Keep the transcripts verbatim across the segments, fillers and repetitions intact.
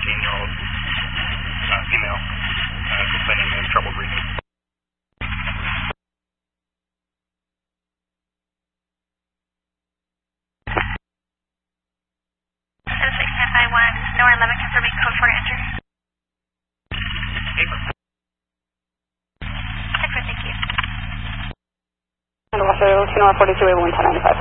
fourteen-year-old uh, female uh, complaining of trouble breathing. six ten by one, N O R eleven confirming code four enter. Paper. Paper, thank you. And West N O R forty-two, one ten ninety-five.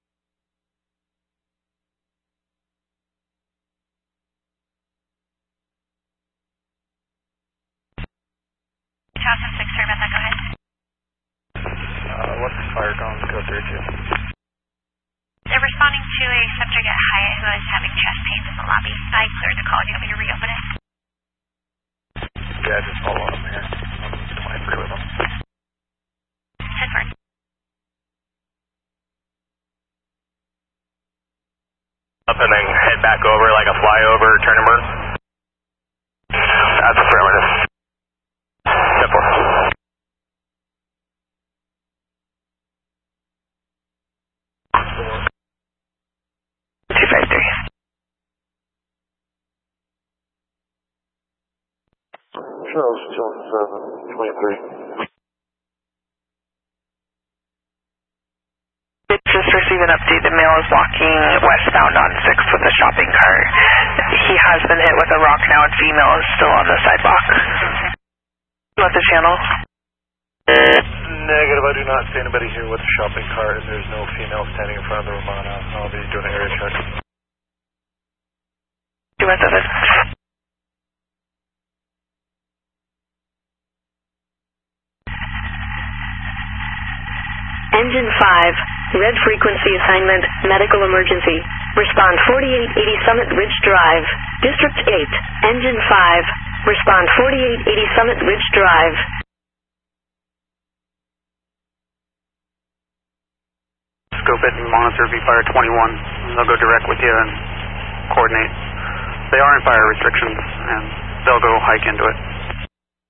two thousand six, sorry about that, go ahead. Uh, what's the fire going to go through to? They're responding to a subject at Hyatt who is having chest pains in the lobby. I cleared the call. Do you want me to reopen it? Yeah, just follow up here. I'm twenty-three with them. ten four. Up and then head back over like a flyover, turn and burn. That's affirmative. ten four. two five three. Charles Johnson seven, twenty-three. Just received an update. The male is walking westbound on sixth with a shopping cart. He has been hit with a rock now, and female is still on the sidewalk. What the channel? Negative, I do not see anybody here with a shopping cart, and there's no female standing in front of the Romana. I'll be doing an area check. two one seven. Engine five, red frequency assignment, medical emergency. Respond forty-eight eighty Summit Ridge Drive. District eight, Engine five, respond forty-eight eighty Summit Ridge Drive. Scope it and monitor V Fire twenty-one. They'll go direct with you and coordinate. They are in fire restrictions, and they'll go hike into it.